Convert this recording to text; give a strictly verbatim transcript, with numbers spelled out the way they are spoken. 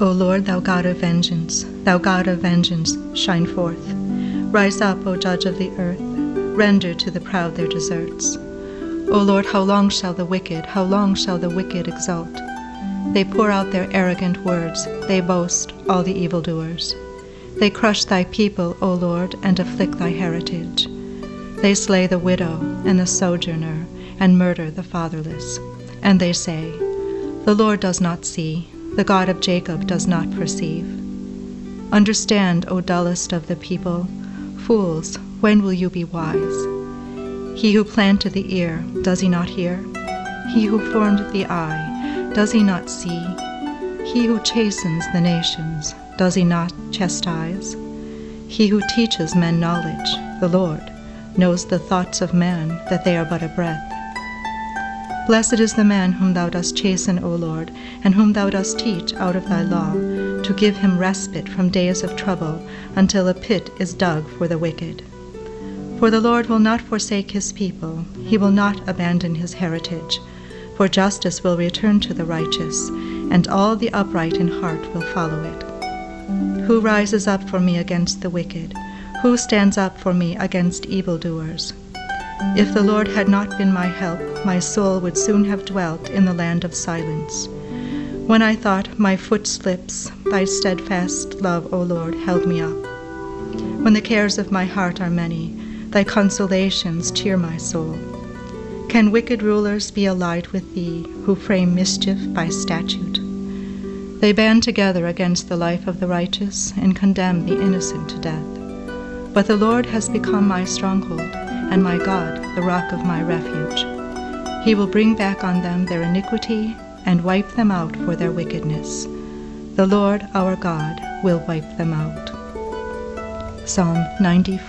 O Lord, thou God of vengeance, thou God of vengeance, shine forth. Rise up, O Judge of the earth, render to the proud their deserts. O Lord, how long shall the wicked, how long shall the wicked exult? They pour out their arrogant words, they boast, all the evildoers. They crush thy people, O Lord, and afflict thy heritage. They slay the widow and the sojourner, and murder the fatherless. And they say, the Lord does not see, the God of Jacob does not perceive. Understand, O dullest of the people, fools, when will you be wise? He who planted the ear, does he not hear? He who formed the eye, does he not see? He who chastens the nations, does he not chastise? He who teaches men knowledge, the Lord, knows the thoughts of man, that they are but a breath. Blessed is the man whom thou dost chasten, O Lord, and whom thou dost teach out of thy law, to give him respite from days of trouble, until a pit is dug for the wicked. For the Lord will not forsake his people, he will not abandon his heritage. For justice will return to the righteous, and all the upright in heart will follow it. Who rises up for me against the wicked? Who stands up for me against evildoers? If the Lord had not been my help, my soul would soon have dwelt in the land of silence. When I thought, my foot slips, thy steadfast love, O Lord, held me up. When the cares of my heart are many, thy consolations cheer my soul. Can wicked rulers be allied with thee, who frame mischief by statute? They band together against the life of the righteous, and condemn the innocent to death. But the Lord has become my stronghold, and my God, the rock of my refuge. He will bring back on them their iniquity, and wipe them out for their wickedness. The Lord our God will wipe them out. Psalm ninety-four.